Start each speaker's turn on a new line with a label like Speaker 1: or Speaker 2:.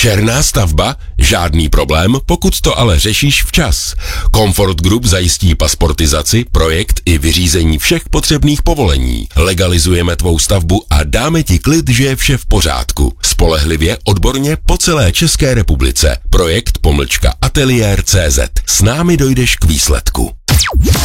Speaker 1: Černá stavba? Žádný problém, pokud to ale řešíš včas. Comfort Group zajistí pasportizaci, projekt i vyřízení všech potřebných povolení. Legalizujeme tvou stavbu a dáme ti klid, že je vše v pořádku. Spolehlivě, odborně po celé České republice. Projekt _ateliér.cz. S námi dojdeš k výsledku.